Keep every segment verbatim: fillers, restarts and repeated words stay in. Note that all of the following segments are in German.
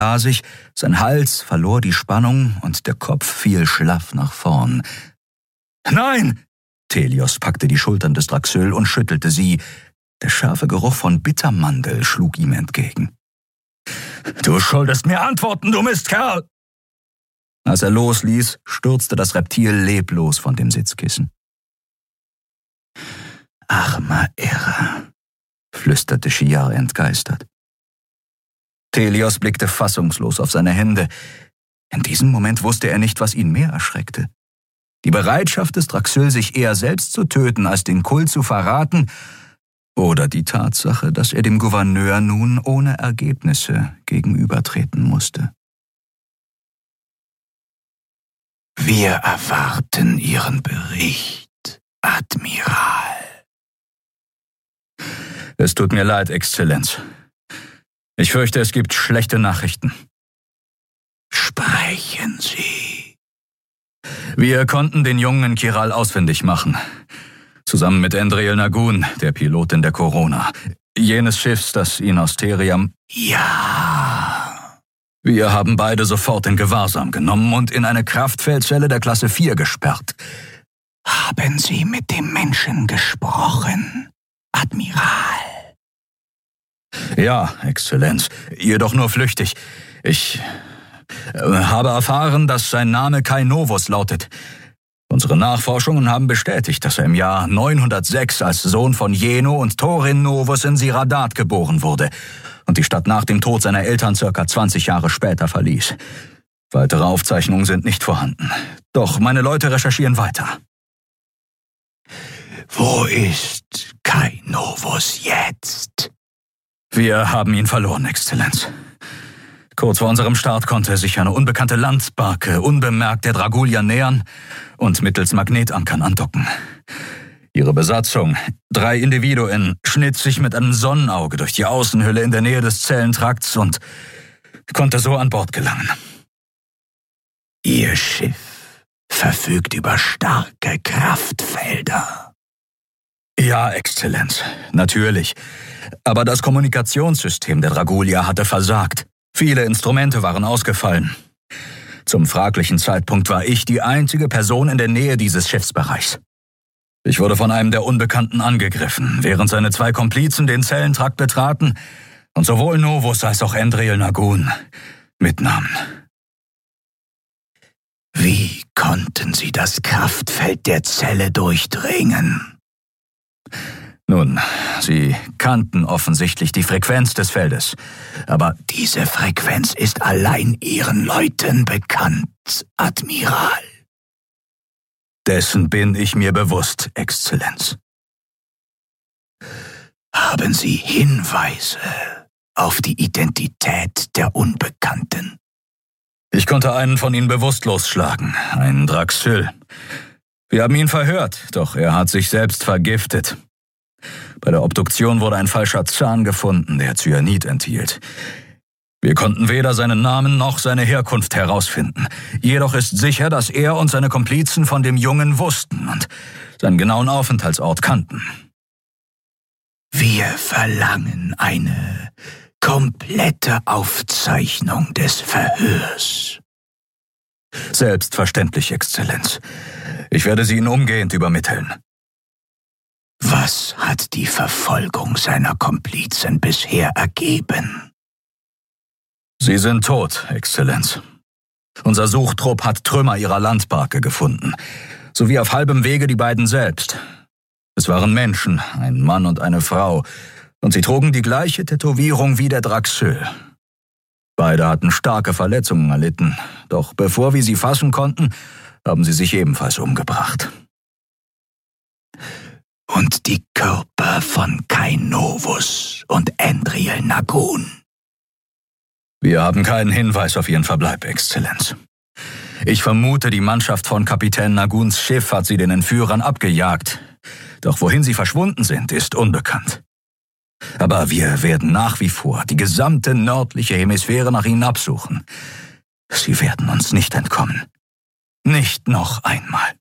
sich, sein Hals verlor die Spannung und der Kopf fiel schlaff nach vorn. »Nein!« Telios packte die Schultern des Draxyl und schüttelte sie. Der scharfe Geruch von Bittermandel schlug ihm entgegen. »Du schuldest mir Antworten, du Mistkerl!« Als er losließ, stürzte das Reptil leblos von dem Sitzkissen. »Armer Irrer«, flüsterte Shiar entgeistert. Telios blickte fassungslos auf seine Hände. In diesem Moment wusste er nicht, was ihn mehr erschreckte. Die Bereitschaft des Draxyl, sich eher selbst zu töten, als den Kult zu verraten, oder die Tatsache, dass er dem Gouverneur nun ohne Ergebnisse gegenübertreten musste. »Wir erwarten Ihren Bericht, Admiral.« »Es tut mir leid, Exzellenz. Ich fürchte, es gibt schlechte Nachrichten.« »Sprechen Sie.« »Wir konnten den jungen Kiral ausfindig machen. Zusammen mit Endriel Nagun, der Pilotin der Corona. Jenes Schiffs, das ihn aus Theriam...« »Ja...« »Wir haben beide sofort in Gewahrsam genommen und in eine Kraftfeldzelle der Klasse vier gesperrt.« »Haben Sie mit dem Menschen gesprochen, Admiral?« »Ja, Exzellenz, jedoch nur flüchtig. Ich äh, habe erfahren, dass sein Name Kai Novus lautet. Unsere Nachforschungen haben bestätigt, dass er im Jahr neunhundertsechs als Sohn von Jeno und Thorin Novus in Siradat geboren wurde und die Stadt nach dem Tod seiner Eltern circa zwanzig Jahre später verließ. Weitere Aufzeichnungen sind nicht vorhanden. Doch meine Leute recherchieren weiter.« »Wo ist Kai Novus jetzt?« »Wir haben ihn verloren, Exzellenz. Kurz vor unserem Start konnte er sich eine unbekannte Landbarke unbemerkt der Dragulia nähern und mittels Magnetankern andocken. Ihre Besatzung, drei Individuen, schnitt sich mit einem Sonnenauge durch die Außenhülle in der Nähe des Zellentrakts und konnte so an Bord gelangen.« »Ihr Schiff verfügt über starke Kraftfelder.« »Ja, Exzellenz, natürlich. Aber das Kommunikationssystem der Dragulia hatte versagt. Viele Instrumente waren ausgefallen. Zum fraglichen Zeitpunkt war ich die einzige Person in der Nähe dieses Schiffsbereichs. Ich wurde von einem der Unbekannten angegriffen, während seine zwei Komplizen den Zellentrakt betraten und sowohl Novus als auch Endriel Nagun mitnahmen.« »Wie konnten Sie das Kraftfeld der Zelle durchdringen?« »Nun, sie kannten offensichtlich die Frequenz des Feldes, aber diese Frequenz ist allein Ihren Leuten bekannt, Admiral.« »Dessen bin ich mir bewusst, Exzellenz.« »Haben Sie Hinweise auf die Identität der Unbekannten?« »Ich konnte einen von ihnen bewusstlos schlagen, einen Draxyl. Wir haben ihn verhört, doch er hat sich selbst vergiftet. Bei der Obduktion wurde ein falscher Zahn gefunden, der Cyanid enthielt. Wir konnten weder seinen Namen noch seine Herkunft herausfinden. Jedoch ist sicher, dass er und seine Komplizen von dem Jungen wussten und seinen genauen Aufenthaltsort kannten.« »Wir verlangen eine komplette Aufzeichnung des Verhörs.« »Selbstverständlich, Exzellenz. Ich werde sie Ihnen umgehend übermitteln.« »Was hat die Verfolgung seiner Komplizen bisher ergeben?« »Sie sind tot, Exzellenz. Unser Suchtrupp hat Trümmer ihrer Landbarke gefunden, sowie auf halbem Wege die beiden selbst. Es waren Menschen, ein Mann und eine Frau, und sie trugen die gleiche Tätowierung wie der Draxyl. Beide hatten starke Verletzungen erlitten, doch bevor wir sie fassen konnten, haben sie sich ebenfalls umgebracht.« »Und die Körper von Kai Novus und Endriel Nagun?« »Wir haben keinen Hinweis auf ihren Verbleib, Exzellenz. Ich vermute, die Mannschaft von Kapitän Naguns Schiff hat sie den Entführern abgejagt. Doch wohin sie verschwunden sind, ist unbekannt. Aber wir werden nach wie vor die gesamte nördliche Hemisphäre nach ihnen absuchen. Sie werden uns nicht entkommen. Nicht noch einmal.«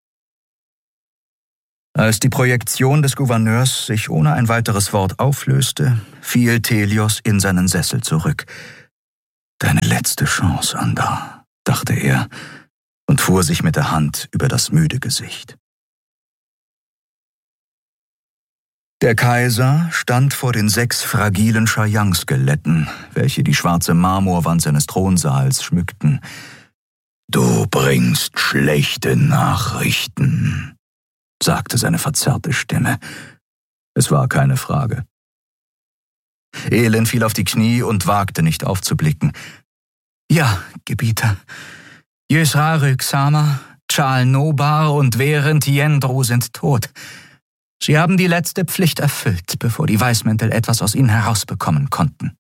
Als die Projektion des Gouverneurs sich ohne ein weiteres Wort auflöste, fiel Telios in seinen Sessel zurück. Deine letzte Chance, Anda, dachte er und fuhr sich mit der Hand über das müde Gesicht. Der Kaiser stand vor den sechs fragilen Shayang-Skeletten, welche die schwarze Marmorwand seines Thronsaals schmückten. »Du bringst schlechte Nachrichten«, sagte seine verzerrte Stimme. Es war keine Frage. Elend fiel auf die Knie und wagte nicht aufzublicken. »Ja, Gebieter. Jösra Sama, Chal Nobar und Werent Yendru sind tot. Sie haben die letzte Pflicht erfüllt, bevor die Weißmäntel etwas aus ihnen herausbekommen konnten.«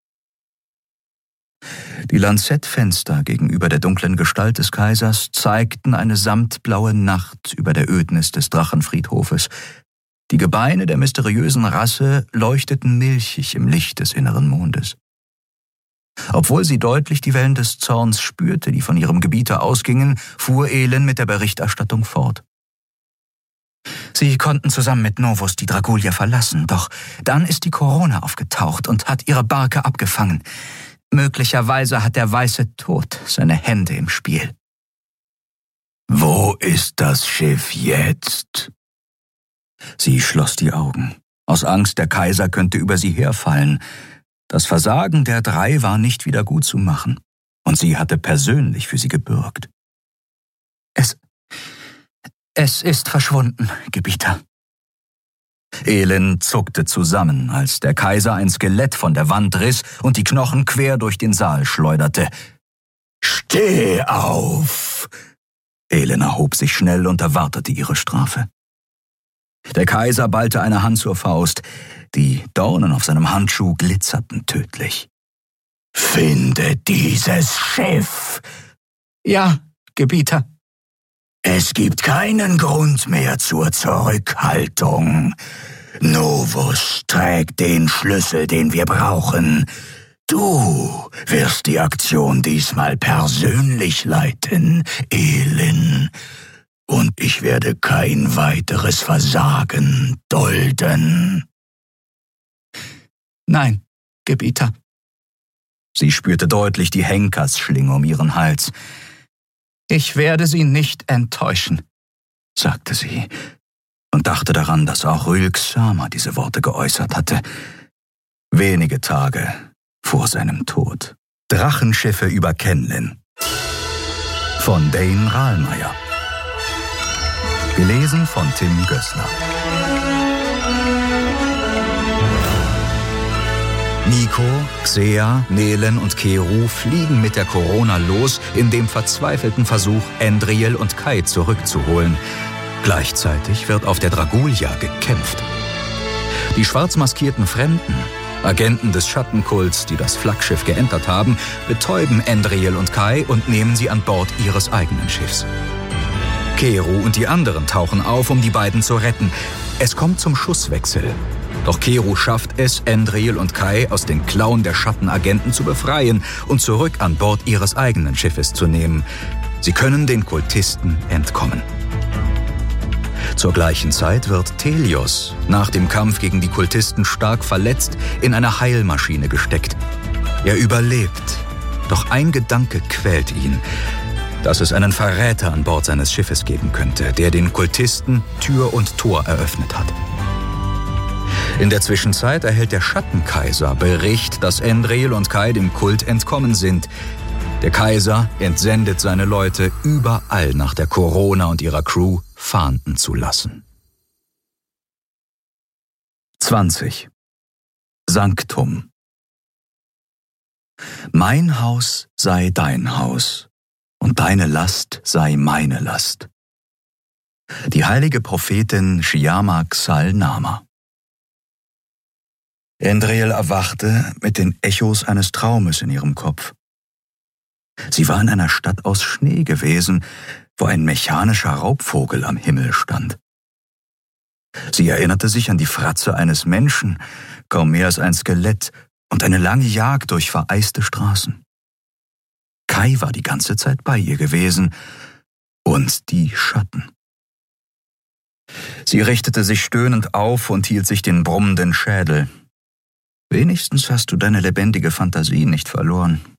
Die Lanzettfenster gegenüber der dunklen Gestalt des Kaisers zeigten eine samtblaue Nacht über der Ödnis des Drachenfriedhofes. Die Gebeine der mysteriösen Rasse leuchteten milchig im Licht des inneren Mondes. Obwohl sie deutlich die Wellen des Zorns spürte, die von ihrem Gebieter ausgingen, fuhr Elend mit der Berichterstattung fort. Sie konnten zusammen mit Novus die Dragulia verlassen, doch dann ist die Corona aufgetaucht und hat ihre Barke abgefangen. Möglicherweise hat der weiße Tod seine Hände im Spiel. »Wo ist das Schiff jetzt?« Sie schloss die Augen. Aus Angst, der Kaiser könnte über sie herfallen. Das Versagen der drei war nicht wieder gut zu machen, und sie hatte persönlich für sie gebürgt. Es, es ist verschwunden, Gebieter. Elend zuckte zusammen, als der Kaiser ein Skelett von der Wand riss und die Knochen quer durch den Saal schleuderte. »Steh auf!« Elend erhob sich schnell und erwartete ihre Strafe. Der Kaiser ballte eine Hand zur Faust. Die Dornen auf seinem Handschuh glitzerten tödlich. »Finde dieses Schiff!« »Ja, Gebieter.« »Es gibt keinen Grund mehr zur Zurückhaltung. Novus trägt den Schlüssel, den wir brauchen. Du wirst die Aktion diesmal persönlich leiten, Elend. Und ich werde kein weiteres Versagen dulden.« »Nein, Gebieter.« Sie spürte deutlich die Henkersschlinge um ihren Hals. »Ich werde Sie nicht enttäuschen«, sagte sie und dachte daran, dass auch Rülk Sama diese Worte geäußert hatte. Wenige Tage vor seinem Tod. Drachenschiffe über Kenlin. Von Dane Rahlmeier. Gelesen von Tim Gößler. Nico, Xea, Nelen und Keru fliegen mit der Corona los in dem verzweifelten Versuch, Endriel und Kai zurückzuholen. Gleichzeitig wird auf der Dragulia gekämpft. Die schwarz maskierten Fremden, Agenten des Schattenkults, die das Flaggschiff geentert haben, betäuben Endriel und Kai und nehmen sie an Bord ihres eigenen Schiffs. Keru und die anderen tauchen auf, um die beiden zu retten. Es kommt zum Schusswechsel. Doch Keru schafft es, Endriel und Kai aus den Klauen der Schattenagenten zu befreien und zurück an Bord ihres eigenen Schiffes zu nehmen. Sie können den Kultisten entkommen. Zur gleichen Zeit wird Telios nach dem Kampf gegen die Kultisten stark verletzt in eine Heilmaschine gesteckt. Er überlebt, doch ein Gedanke quält ihn, dass es einen Verräter an Bord seines Schiffes geben könnte, der den Kultisten Tür und Tor eröffnet hat. In der Zwischenzeit erhält der Schattenkaiser Bericht, dass Endriel und Kai dem Kult entkommen sind. Der Kaiser entsendet seine Leute, überall nach der Corona und ihrer Crew fahnden zu lassen. zwanzig. Sanctum. Mein Haus sei dein Haus, und deine Last sei meine Last. Die heilige Prophetin Shyama Xal Nama. Endriel erwachte mit den Echos eines Traumes in ihrem Kopf. Sie war in einer Stadt aus Schnee gewesen, wo ein mechanischer Raubvogel am Himmel stand. Sie erinnerte sich an die Fratze eines Menschen, kaum mehr als ein Skelett, und eine lange Jagd durch vereiste Straßen. Kai war die ganze Zeit bei ihr gewesen, und die Schatten. Sie richtete sich stöhnend auf und hielt sich den brummenden Schädel. »Wenigstens hast du deine lebendige Fantasie nicht verloren«,